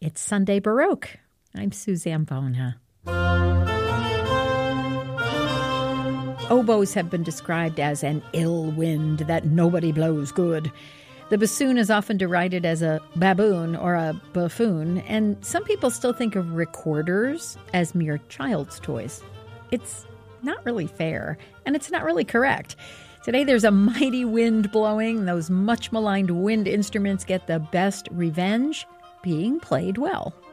It's Sunday Baroque. I'm Suzanne Bona. Oboes have been described as an ill wind that nobody blows good. The bassoon is often derided as a baboon or a buffoon, and some people still think of recorders as mere child's toys. It's not really fair, and it's not really correct. Today there's a mighty wind blowing, and those much maligned wind instruments get the best revenge being played well.